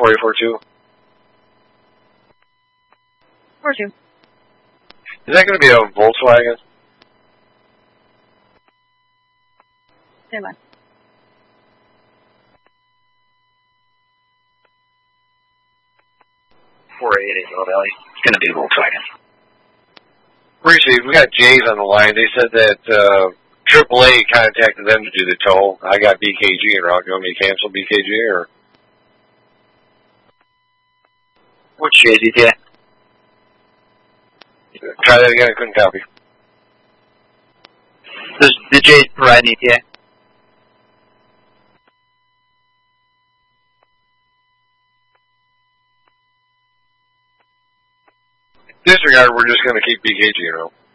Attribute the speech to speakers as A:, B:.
A: 4842.
B: 42.
A: Is that going to be a Volkswagen?
B: Stand by.
C: Valley. It's going to be a Volkswagen.
A: Received. We got Jay's on the line. They said that AAA contacted them to do the tow. I got BKG en route. You want me to cancel BKG or?
C: What's Jay's ETA?
A: Try that again. I couldn't copy.
C: Does the Jay's provide an ETA?
A: Disregard. We're just going to keep BKG en route.